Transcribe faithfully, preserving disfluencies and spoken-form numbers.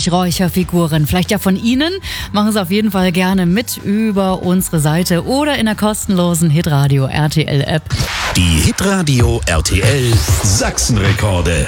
richtig Räucherfiguren. Vielleicht ja von Ihnen. Machen Sie auf jeden Fall gerne mit über unsere Seite oder in der kostenlosen Hitradio R T L App. Die Hitradio R T L Sachsenrekorde.